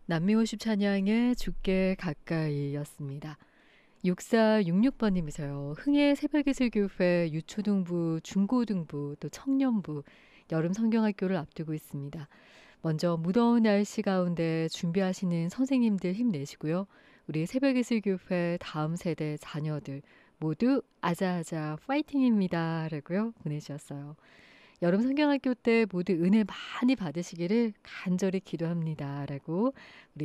남미호십 찬양의 주께 가까이였습니다. 6466번님이서요. 흥해 새벽예술교회 유초등부, 중고등부, 또 청년부, 여름 성경학교를 앞두고 있습니다. 먼저 무더운 날씨 가운데 준비하시는 선생님들 힘내시고요. 우리 새벽예술교회 다음 세대 자녀들 모두 아자아자 파이팅입니다. 라고요 보내주셨어요. 여름 성경학교 때 모두 은혜 많이 받으시기를 간절히 기도합니다. 라고 우리